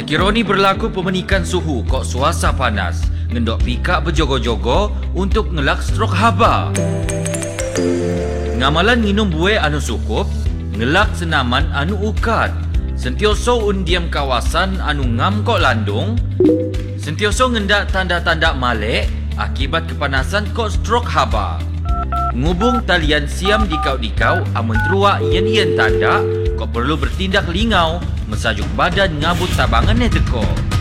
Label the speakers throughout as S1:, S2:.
S1: Sekiranya berlaku pemenikan suhu kok suasa panas, ngendok pikak berjogo-jogo untuk ngelak strok haba. Ngamalan minum buih anu cukup, ngelak senaman anu ukat, sentioso undiam kawasan anu ngam kok landung, sentioso ngendak tanda-tanda malek akibat kepanasan kok strok haba. Ngubung talian siam dikau-dikau amun teruak yen-yen tanda kok perlu bertindak lingau mesajuk badan ngabut tabangannya teko.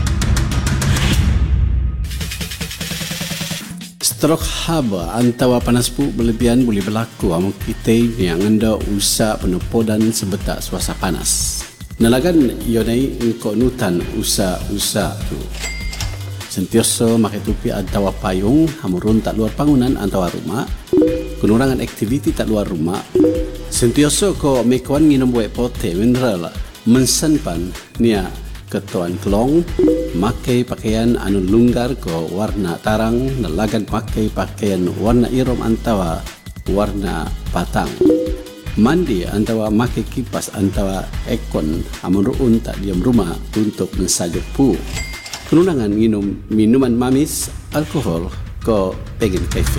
S2: Strok haba antawa panas pu berlebihan boleh berlaku amun kita yang anda usak penupodan sebetak suasa panas. Nalagan yonai engkau nutan usak tu. Sentioso makai tupi antawa payung hamurun tak luar bangunan antawa rumah. Kunurangan aktiviti tak luar rumah. Sentioso ko mekawan nginum buat pote mineral mensanpan nia ketuan kelong makai pakaian anu lunggar ko warna tarang nalagan pakai pakaian warna irom antawa warna patang. Mandi antawa makai kipas antawa ekon amun ruun tak diam rumah untuk mensajuk pu. Kunurangan nginum minuman mamis alkohol ko pengen kafe.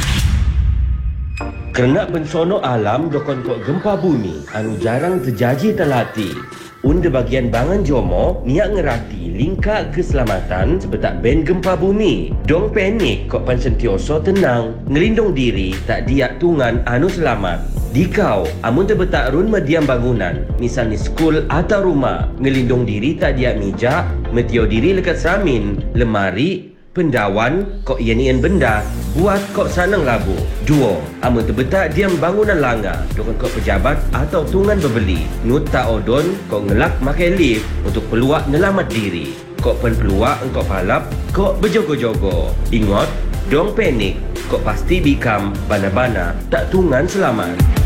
S3: Kerana bensono alam dokon kok gempa bumi anu jarang terjadi telati. Unda bagian bangan Jomo niat ngerati lingkak keselamatan sebetak ben gempa bumi. Dong panik kok pansentioso tenang, ngelindung diri tak diak tungan anu selamat. Dikau, amun terbetak run mediam bangunan, misalnya skul atau rumah, ngelindung diri tak diak mijak, metio diri lekat seramin, lemari, pendawan, kok ian benda, buat kok sanang labu. Duo, amun terbetak diam bangunan langgar, dokon kok pejabat atau tungan berbeli. Nut tak odon, kok ngelak makai lift untuk peluak nelamat diri. Kok pen peluak engkau palap, kok berjogo-jogo. Ingat, dong panik, kok pasti bikam bana-bana tak tungan selamat.